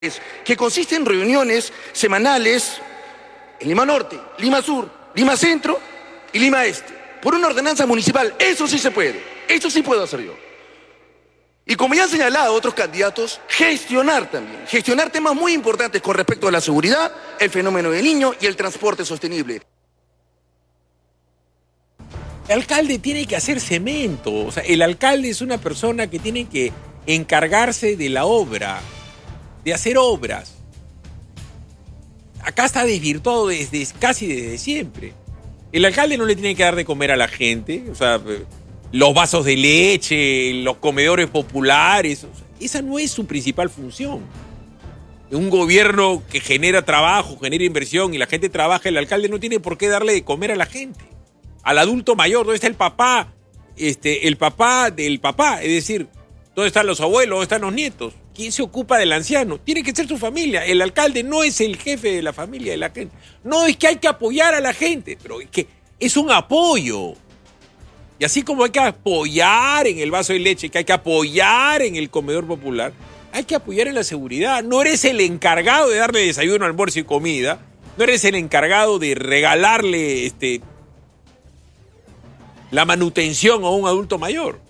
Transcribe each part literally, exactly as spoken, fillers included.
que consiste en reuniones semanales en Lima Norte, Lima Sur, Lima Centro y Lima Este, por una ordenanza municipal. Eso sí se puede, eso sí puedo hacer yo. Y como ya han señalado otros candidatos, gestionar también, gestionar temas muy importantes con respecto a la seguridad, el fenómeno del niño y el transporte sostenible. El alcalde tiene que hacer cemento, o sea, el alcalde es una persona que tiene que encargarse de la obra, de hacer obras. Acá está desvirtuado desde casi desde siempre. El alcalde no le tiene que dar de comer a la gente, o sea, los vasos de leche, los comedores populares, o sea, esa no es su principal función. Un gobierno que genera trabajo, genera inversión y la gente trabaja, el alcalde no tiene por qué darle de comer a la gente. Al adulto mayor, ¿dónde está el papá? Este, el papá del papá, es decir, ¿dónde están los abuelos? ¿Dónde están los nietos? ¿Quién se ocupa del anciano? Tiene que ser su familia. El alcalde no es el jefe de la familia de la gente. No es que hay que apoyar a la gente, pero es que es un apoyo. Y así como hay que apoyar en el vaso de leche, que hay que apoyar en el comedor popular, hay que apoyar en la seguridad. No eres el encargado de darle desayuno, almuerzo y comida. No eres el encargado de regalarle este, la manutención a un adulto mayor.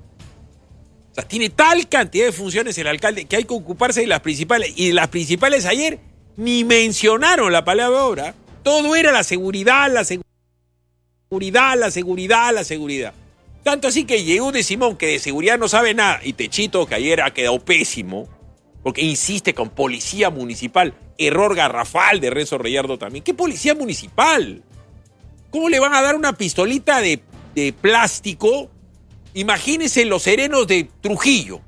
O sea, tiene tal cantidad de funciones el alcalde que hay que ocuparse de las principales. Y de las principales ayer ni mencionaron la palabra obra. Todo era la seguridad, la seguridad, la seguridad, la seguridad. Tanto así que llegó de Simón, que de seguridad no sabe nada. Y Techito, que ayer ha quedado pésimo, porque insiste con policía municipal. Error garrafal de Renzo Reyardo también. ¿Qué policía municipal? ¿Cómo le van a dar una pistolita de, de plástico? Imagínense los serenos de Trujillo,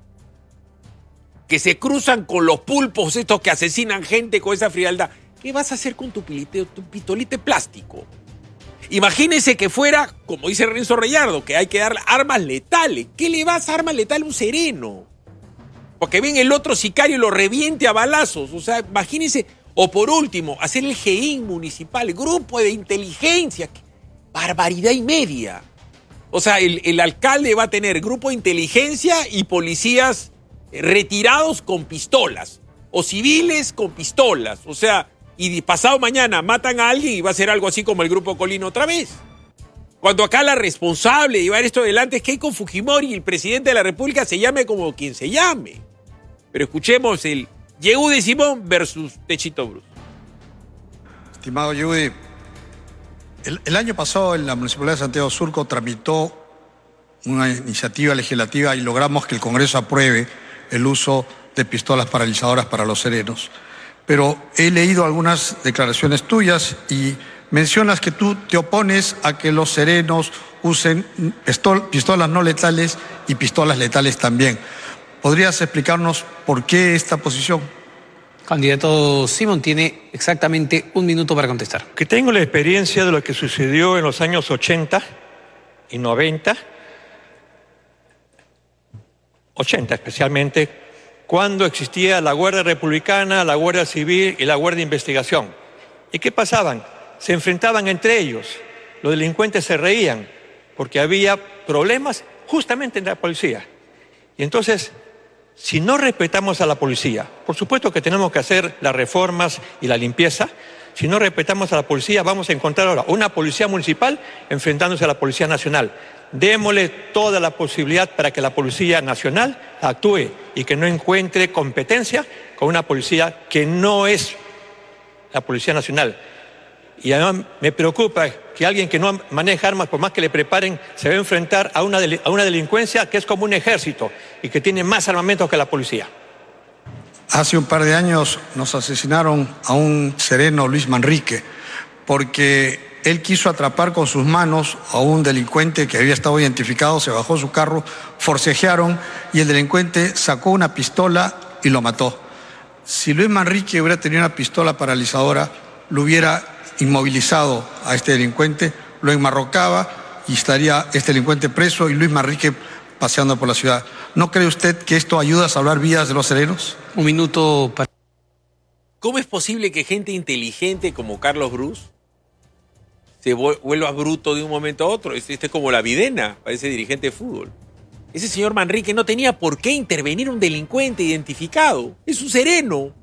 que se cruzan con los pulpos estos que asesinan gente con esa frialdad. ¿Qué vas a hacer con tu, pilite, tu pistolita de plástico? Imagínense que fuera, como dice Renzo Reyardo, que hay que dar armas letales. ¿Qué le vas a armas letales a un sereno? Porque ven el otro sicario y lo reviente a balazos. O sea, imagínense. O por último, hacer el G I N municipal, el grupo de inteligencia. Barbaridad y media. O sea, el, el alcalde va a tener grupo de inteligencia y policías retirados con pistolas. O civiles con pistolas. O sea, y pasado mañana matan a alguien y va a ser algo así como el Grupo Colina otra vez. Cuando acá la responsable de llevar esto adelante es Keiko Fujimori y el presidente de la República se llame como quien se llame. Pero escuchemos el Yehudy Simón versus Techito Bruce. Estimado Yehudy, El, el año pasado en la Municipalidad de Santiago Surco tramitó una iniciativa legislativa y logramos que el Congreso apruebe el uso de pistolas paralizadoras para los serenos. Pero he leído algunas declaraciones tuyas y mencionas que tú te opones a que los serenos usen pistolas no letales y pistolas letales también. ¿Podrías explicarnos por qué esta posición? Candidato Simón tiene exactamente un minuto para contestar. Que tengo la experiencia de lo que sucedió en los años ochenta y noventa, ochenta especialmente, cuando existía la Guardia Republicana, la Guardia Civil y la Guardia de Investigación. ¿Y qué pasaban? Se enfrentaban entre ellos. Los delincuentes se reían porque había problemas justamente en la policía. Y entonces, si no respetamos a la policía, por supuesto que tenemos que hacer las reformas y la limpieza. Si no respetamos a la policía, vamos a encontrar ahora una policía municipal enfrentándose a la policía nacional. Démosle toda la posibilidad para que la policía nacional actúe y que no encuentre competencia con una policía que no es la policía nacional. Y además me preocupa que alguien que no maneja armas, por más que le preparen, se va a enfrentar a una, a una delincuencia que es como un ejército y que tiene más armamentos que la policía. Hace un par de años nos asesinaron a un sereno, Luis Manrique, porque él quiso atrapar con sus manos a un delincuente que había estado identificado, se bajó su carro, forcejearon y el delincuente sacó una pistola y lo mató. Si Luis Manrique hubiera tenido una pistola paralizadora, lo hubiera inmovilizado a este delincuente, lo enmarrocaba y estaría este delincuente preso y Luis Manrique paseando por la ciudad. ¿No cree usted que esto ayuda a salvar vidas de los serenos? Un minuto para... ¿Cómo es posible que gente inteligente como Carlos Bruce se vuelva bruto de un momento a otro? Este es como la Videna, parece dirigente de fútbol. Ese señor Manrique no tenía por qué intervenir un delincuente identificado. Es un sereno.